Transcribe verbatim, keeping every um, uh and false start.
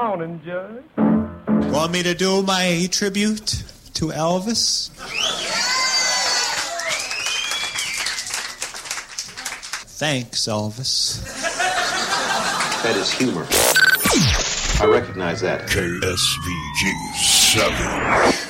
morning, Judge. Want me to do my tribute to Elvis? Thanks, Elvis. That is humor. I recognize that. K S V G seven.